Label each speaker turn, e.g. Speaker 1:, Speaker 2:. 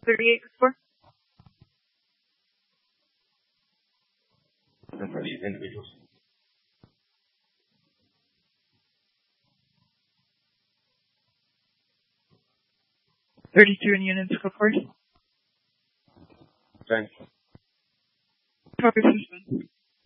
Speaker 1: 38 for?
Speaker 2: For these individuals.
Speaker 1: 32 in units, go for it.
Speaker 2: Thanks.
Speaker 1: Copy, suspend.